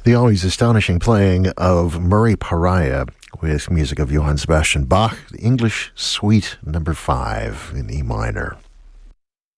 The always astonishing playing of Murray Pariah with music of Johann Sebastian Bach, the English Suite number 5 in E minor.